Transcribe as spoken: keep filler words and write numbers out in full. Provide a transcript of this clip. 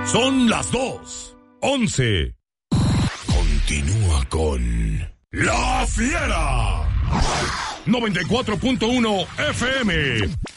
Son las dos, once. Continúa con La Fiera. noventa y cuatro punto uno F M.